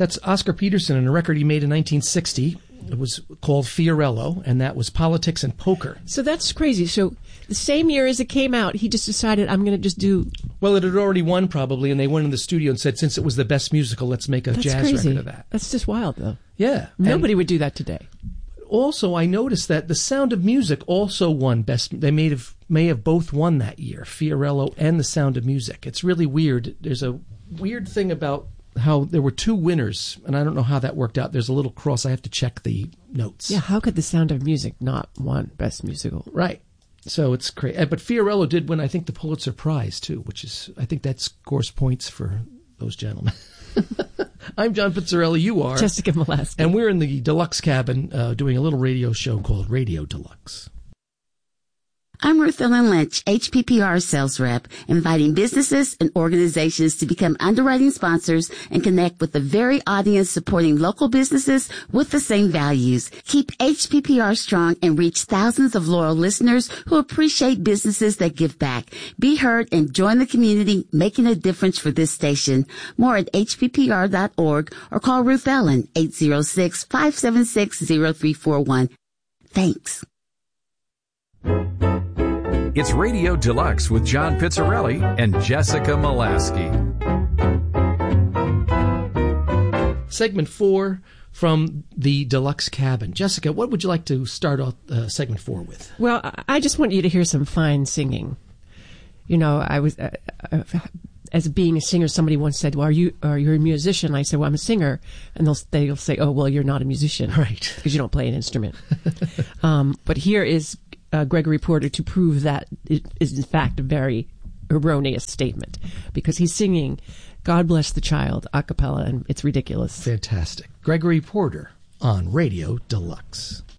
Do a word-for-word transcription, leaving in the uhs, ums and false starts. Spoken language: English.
That's Oscar Peterson and a record he made in nineteen sixty. It was called Fiorello, and that was Politics and Poker. So that's crazy. So the same year as it came out, he just decided, I'm going to just do... Well, it had already won, probably, and they went in the studio and said, since it was the best musical, let's make a that's jazz crazy. record of that. That's just wild, though. Yeah. Nobody and would do that today. Also, I noticed that The Sound of Music also won best... They may have, may have both won that year, Fiorello and The Sound of Music. It's really weird. There's a weird thing about how there were two winners, and I don't know how that worked out. There's a little cross. I have to check the notes. Yeah, how could The Sound of Music not won Best Musical? Right. So it's crazy. But Fiorello did win, I think, the Pulitzer Prize, too, which is, I think that scores points for those gentlemen. I'm John Pizzarelli. You are. Jessica Molaski. And we're in the Deluxe cabin uh, doing a little radio show called Radio Deluxe. I'm Ruth Ellen Lynch, H P P R sales rep, inviting businesses and organizations to become underwriting sponsors and connect with the very audience supporting local businesses with the same values. Keep H P P R strong and reach thousands of loyal listeners who appreciate businesses that give back. Be heard and join the community making a difference for this station. More at H P P R dot org or call Ruth Ellen, eight zero six, five seven six, zero three four one. Thanks. It's Radio Deluxe with John Pizzarelli and Jessica Molaski. Segment four from the Deluxe cabin. Jessica, what would you like to start off uh, segment four with? Well, I just want you to hear some fine singing. You know, I was, uh, uh, as being a singer, somebody once said, well, are you, are you a musician? I said, well, I'm a singer. And they'll, they'll say, oh, well, you're not a musician. Right. Because you don't play an instrument. um, but here is Uh, Gregory Porter to prove that it is in fact a very erroneous statement, because he's singing God Bless the Child a cappella, and it's ridiculous. Fantastic. Gregory Porter on Radio Deluxe.